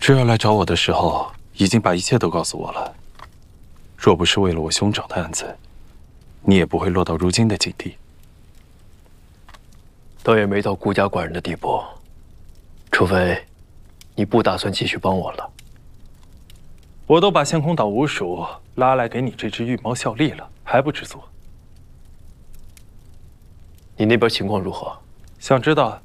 知儿来找我的时候，已经把一切都告诉我了。若不是为了我兄长的案子，你也不会落到如今的境地。 倒也没到孤家寡人的地步，除非你不打算继续帮我了。 我都把仙空岛五鼠拉来给你这只玉猫效力了，还不知足？ 你那边情况如何？ 想知道